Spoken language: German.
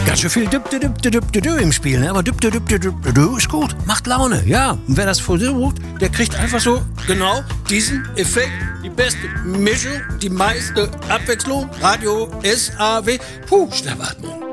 Ganz schön viel im Spiel, ne? Aber ist gut, macht Laune, ja. Und wer das versucht, der kriegt einfach so genau diesen Effekt, die beste Mischung, die meiste Abwechslung, Radio SAW, Schnappatmung.